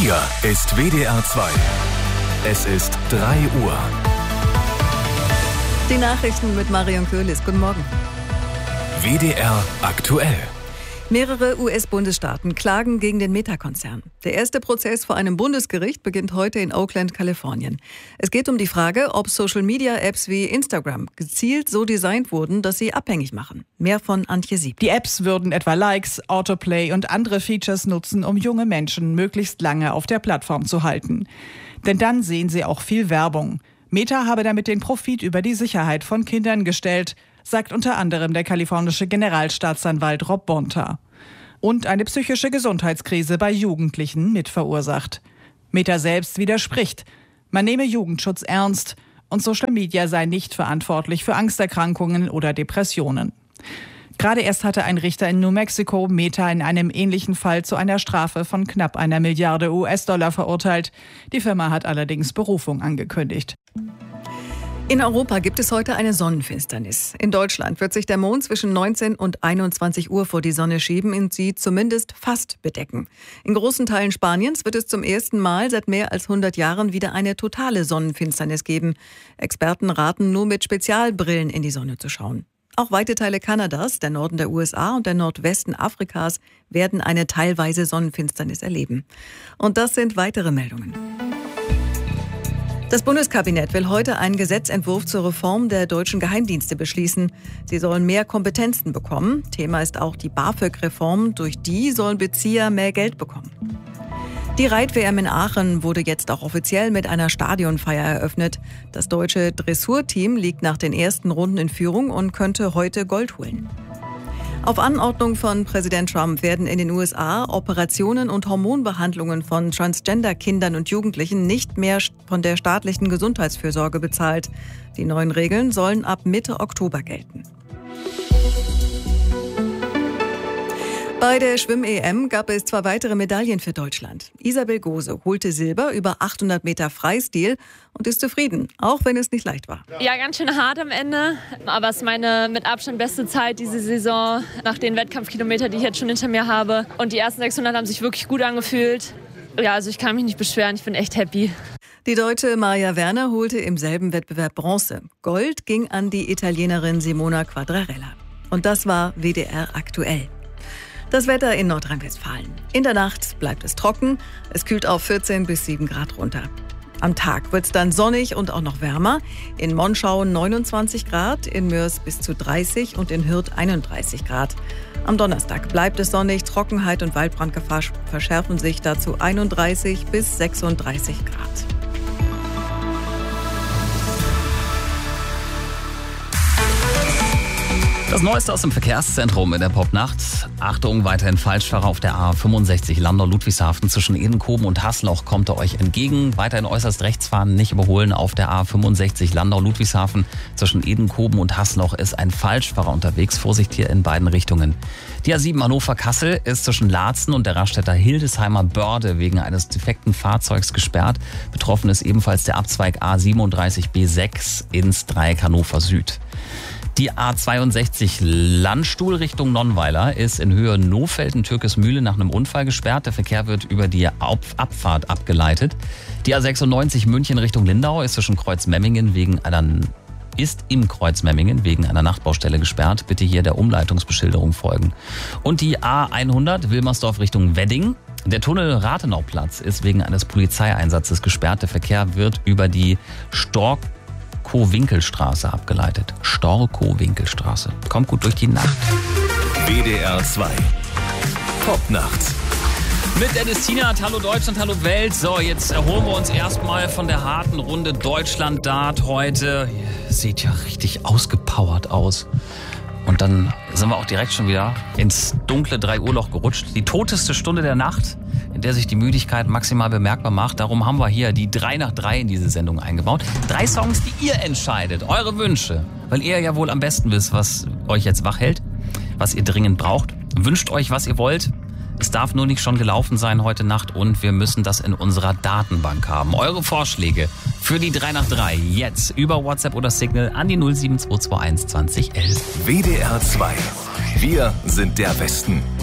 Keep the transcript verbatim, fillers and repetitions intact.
Hier ist W D R zwei. Es ist drei Uhr. Die Nachrichten mit Marion Köhlis. Guten Morgen. W D R aktuell. Mehrere U S-Bundesstaaten klagen gegen den Meta-Konzern. Der erste Prozess vor einem Bundesgericht beginnt heute in Oakland, Kalifornien. Es geht um die Frage, ob Social-Media-Apps wie Instagram gezielt so designt wurden, dass sie abhängig machen. Mehr von Antje Sieb. Die Apps würden etwa Likes, Autoplay und andere Features nutzen, um junge Menschen möglichst lange auf der Plattform zu halten. Denn dann sehen sie auch viel Werbung. Meta habe damit den Profit über die Sicherheit von Kindern gestellt, sagt unter anderem der kalifornische Generalstaatsanwalt Rob Bonta. Und eine psychische Gesundheitskrise bei Jugendlichen mit verursacht. Meta selbst widerspricht. Man nehme Jugendschutz ernst und Social Media sei nicht verantwortlich für Angsterkrankungen oder Depressionen. Gerade erst hatte ein Richter in New Mexico Meta in einem ähnlichen Fall zu einer Strafe von knapp einer Milliarde U S-Dollar verurteilt. Die Firma hat allerdings Berufung angekündigt. In Europa gibt es heute eine Sonnenfinsternis. In Deutschland wird sich der Mond zwischen neunzehn und einundzwanzig Uhr vor die Sonne schieben und sie zumindest fast bedecken. In großen Teilen Spaniens wird es zum ersten Mal seit mehr als hundert Jahren wieder eine totale Sonnenfinsternis geben. Experten raten nur mit Spezialbrillen in die Sonne zu schauen. Auch weite Teile Kanadas, der Norden der U S A und der Nordwesten Afrikas werden eine teilweise Sonnenfinsternis erleben. Und das sind weitere Meldungen. Das Bundeskabinett will heute einen Gesetzentwurf zur Reform der deutschen Geheimdienste beschließen. Sie sollen mehr Kompetenzen bekommen. Thema ist auch die BAföG-Reform. Durch die sollen Bezieher mehr Geld bekommen. Die Reit-W M in Aachen wurde jetzt auch offiziell mit einer Stadionfeier eröffnet. Das deutsche Dressurteam liegt nach den ersten Runden in Führung und könnte heute Gold holen. Auf Anordnung von Präsident Trump werden in den U S A Operationen und Hormonbehandlungen von Transgender-Kindern und Jugendlichen nicht mehr von der staatlichen Gesundheitsfürsorge bezahlt. Die neuen Regeln sollen ab Mitte Oktober gelten. Bei der Schwimm-E M gab es zwei weitere Medaillen für Deutschland. Isabel Gose holte Silber über achthundert Meter Freistil und ist zufrieden, auch wenn es nicht leicht war. Ja, ganz schön hart am Ende, aber es ist meine mit Abstand beste Zeit diese Saison, nach den Wettkampfkilometern, die ich jetzt schon hinter mir habe. Und die ersten sechshundert haben sich wirklich gut angefühlt. Ja, also ich kann mich nicht beschweren, ich bin echt happy. Die Deutsche Maja Werner holte im selben Wettbewerb Bronze. Gold ging an die Italienerin Simona Quadrarella. Und das war W D R aktuell. Das Wetter in Nordrhein-Westfalen. In der Nacht bleibt es trocken. Es kühlt auf vierzehn bis sieben Grad runter. Am Tag wird es dann sonnig und auch noch wärmer. In Monschau neunundzwanzig Grad, in Mörs bis zu dreißig und in Hürth einunddreißig Grad. Am Donnerstag bleibt es sonnig. Trockenheit und Waldbrandgefahr verschärfen sich dazu einunddreißig bis sechsunddreißig Grad. Das Neueste aus dem Verkehrszentrum in der Popnacht. Achtung, weiterhin Falschfahrer auf der A fünfundsechzig Landau-Ludwigshafen zwischen Edenkoben und Hasloch kommt er euch entgegen. Weiterhin äußerst rechts fahren, nicht überholen auf der A fünfundsechzig Landau-Ludwigshafen zwischen Edenkoben und Hasloch ist ein Falschfahrer unterwegs. Vorsicht hier in beiden Richtungen. Die A sieben Hannover-Kassel ist zwischen Laatzen und der Raststätter Hildesheimer Börde wegen eines defekten Fahrzeugs gesperrt. Betroffen ist ebenfalls der Abzweig A siebenunddreißig B sechs ins Dreieck Hannover Süd. Die A zweiundsechzig Landstuhl Richtung Nonnweiler ist in Höhe Nohfelden-Türkesmühle nach einem Unfall gesperrt. Der Verkehr wird über die Abfahrt abgeleitet. Die A sechsundneunzig München Richtung Lindau ist zwischen Kreuzmemmingen wegen einer ist im Kreuzmemmingen wegen einer Nachtbaustelle gesperrt. Bitte hier der Umleitungsbeschilderung folgen. Und die A hundert Wilmersdorf Richtung Wedding. Der Tunnel Rathenauplatz ist wegen eines Polizeieinsatzes gesperrt. Der Verkehr wird über die Stork Storkow-Winkelstraße abgeleitet. Storkow-Winkelstraße. Kommt gut durch die Nacht. W D R zwei. Popnacht. Mit Dennis Tienert, hallo Deutschland, hallo Welt. So, jetzt erholen wir uns erstmal von der harten Runde Deutschland-Dart heute. Sieht ja richtig ausgepowert aus. Und dann sind wir auch direkt schon wieder ins dunkle drei Uhr Loch gerutscht. Die toteste Stunde der Nacht, in der sich die Müdigkeit maximal bemerkbar macht. Darum haben wir hier die drei nach drei in diese Sendung eingebaut. Drei Songs, die ihr entscheidet, eure Wünsche. Weil ihr ja wohl am besten wisst, was euch jetzt wach hält, was ihr dringend braucht. Wünscht euch, was ihr wollt. Es darf nur nicht schon gelaufen sein heute Nacht und wir müssen das in unserer Datenbank haben. Eure Vorschläge für die drei nach drei jetzt über WhatsApp oder Signal an die null sieben zwei zwei eins zwanzig elf. W D R zwei. Wir sind der Westen.